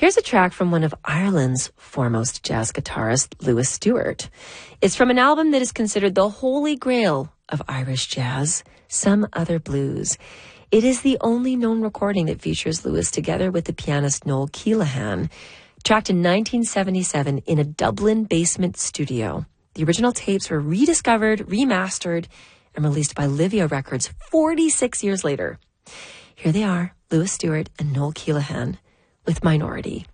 Here's a track from one of Ireland's foremost jazz guitarist, Lewis Stewart. It's from an album that is considered the holy grail of Irish jazz, Some Other Blues. It is the only known recording that features Lewis together with the pianist Noel Keelan, tracked in 1977 in a Dublin basement studio. The original tapes were rediscovered, remastered, and released by Livia Records 46 years later. Here they are, Lewis Stewart and Noel Keelan with Minority.